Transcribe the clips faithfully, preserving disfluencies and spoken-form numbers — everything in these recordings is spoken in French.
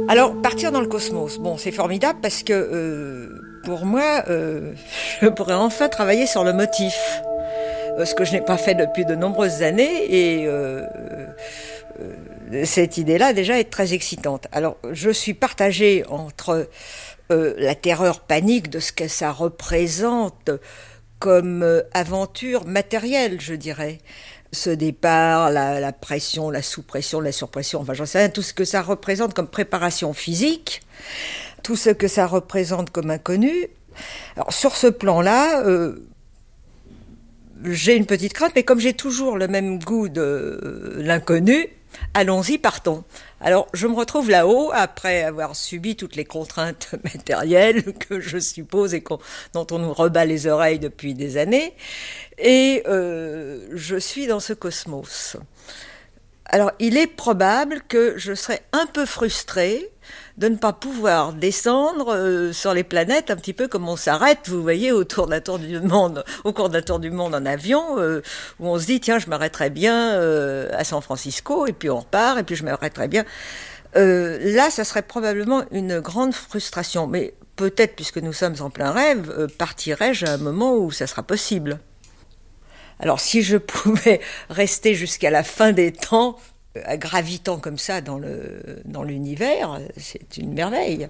Alors, partir dans le cosmos, bon, c'est formidable parce que euh, pour moi, euh, je pourrais enfin travailler sur le motif, euh, ce que je n'ai pas fait depuis de nombreuses années, et euh, euh, cette idée-là déjà est très excitante. Alors, je suis partagée entre euh, la terreur panique de ce que ça représente comme euh, aventure matérielle, je dirais. Ce départ, la, la pression, la sous-pression, la surpression, enfin j'en sais rien, tout ce que ça représente comme préparation physique, tout ce que ça représente comme inconnu. Alors sur ce plan-là, euh, j'ai une petite crainte, mais comme j'ai toujours le même goût de euh, l'inconnu, allons-y, partons. Alors je me retrouve là-haut, après avoir subi toutes les contraintes matérielles que je suppose et qu'on, dont on nous rebat les oreilles depuis des années, et euh, je suis dans ce cosmos. Alors il est probable que je serai un peu frustrée de ne pas pouvoir descendre euh, sur les planètes, un petit peu comme on s'arrête, vous voyez, autour d'un tour du monde, au cours d'un tour du monde en avion, euh, où on se dit, tiens, je m'arrêterai bien euh, à San Francisco, et puis on repart, et puis je m'arrêterai bien. Euh, là, ça serait probablement une grande frustration, mais peut-être, puisque nous sommes en plein rêve, euh, partirai-je à un moment où ça sera possible. Alors, si je pouvais rester jusqu'à la fin des temps, gravitant comme ça dans, le, dans l'univers, c'est une merveille.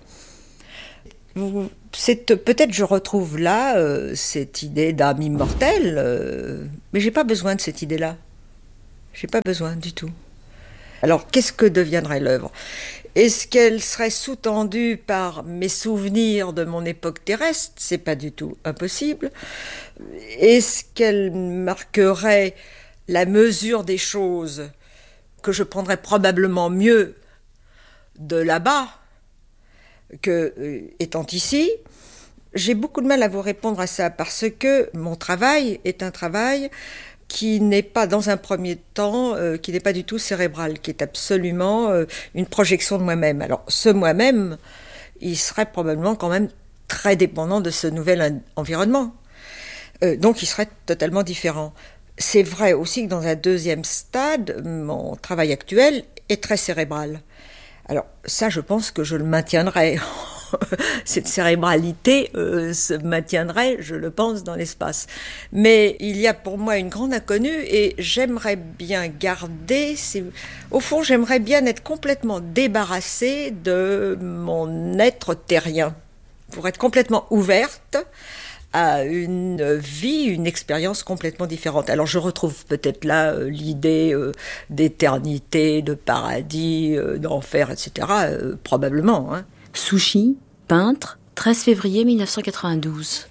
C'est, peut-être je retrouve là euh, cette idée d'âme immortelle, euh, mais j'ai pas besoin de cette idée-là. J'ai pas besoin du tout. Alors, qu'est-ce que deviendrait l'œuvre ? Est-ce qu'elle serait sous-tendue par mes souvenirs de mon époque terrestre ? C'est pas du tout impossible. Est-ce qu'elle marquerait la mesure des choses que je prendrais probablement mieux de là-bas que euh, étant ici? J'ai beaucoup de mal à vous répondre à ça parce que mon travail est un travail qui n'est pas dans un premier temps, euh, qui n'est pas du tout cérébral, qui est absolument euh, une projection de moi-même. Alors ce moi-même, il serait probablement quand même très dépendant de ce nouvel en- environnement. Euh, donc il serait totalement différent. C'est vrai aussi que dans un deuxième stade, mon travail actuel est très cérébral. Alors ça, je pense que je le maintiendrai. Cette cérébralité euh, se maintiendrait, je le pense, dans l'espace. Mais il y a pour moi une grande inconnue et j'aimerais bien garder... C'est... Au fond, j'aimerais bien être complètement débarrassée de mon être terrien, pour être complètement ouverte à une vie, une expérience complètement différente. Alors je retrouve peut-être là euh, l'idée euh, d'éternité, de paradis, euh, d'enfer, et cetera. Euh, probablement. Hein. Sushi, peintre, treize février mille neuf cent quatre-vingt-douze.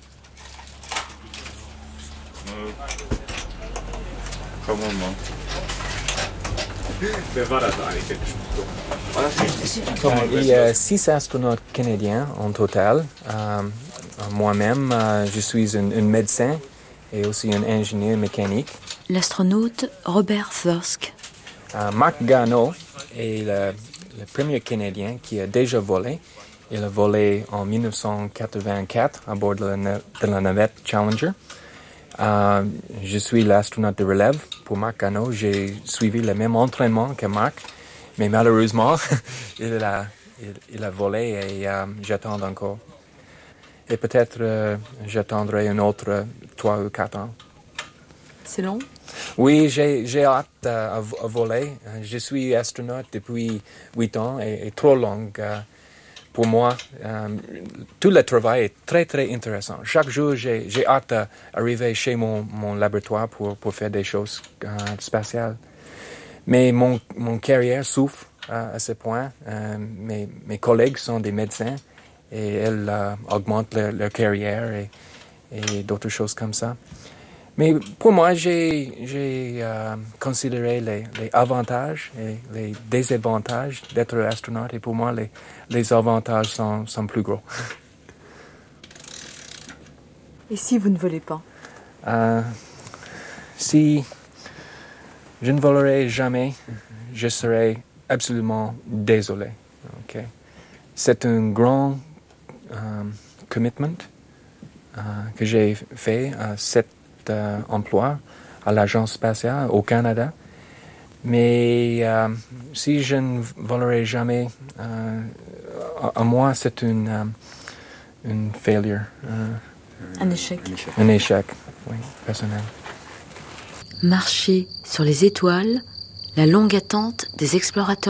Il y a six astronautes canadiens en total. Euh, moi-même, euh, je suis un, un médecin et aussi un ingénieur mécanique. L'astronaute Robert Thirsk. Euh, Marc Garneau est le, le premier Canadien qui a déjà volé. Il a volé en dix-neuf cent quatre-vingt-quatre à bord de la, de la navette Challenger. Euh, je suis l'astronaute de relève pour Marc Garneau. J'ai suivi le même entraînement que Marc, mais malheureusement, il, a, il, il a volé et euh, j'attends encore. Et peut-être euh, j'attendrai un autre euh, trois ou quatre ans. C'est long? Oui, j'ai, j'ai hâte euh, à, à voler. Je suis astronaute depuis huit ans et, et trop long. Euh, pour moi, euh, tout le travail est très, très intéressant. Chaque jour, j'ai, j'ai hâte d'arriver chez mon, mon laboratoire pour, pour faire des choses euh, spatiales. Mais mon, mon carrière souffre euh, à ce point. Euh, mes, mes collègues sont des médecins et elles euh, augmentent leur, leur carrière et, et d'autres choses comme ça. Mais pour moi, j'ai, j'ai euh, considéré les, les avantages et les désavantages d'être astronaute. Et pour moi, les, les avantages sont, sont plus gros. Et si vous ne volez pas? Euh, si je ne volerai jamais, je serai absolument désolé. Okay? C'est un grand euh, commitment euh, que j'ai fait à cette Euh, emploi à l'Agence spatiale au Canada. Mais euh, si je ne volerai jamais, euh, à, à moi, c'est une, um, une failure. Euh, Un échec. Un échec. Un échec, oui, personnel. Marcher sur les étoiles, la longue attente des explorateurs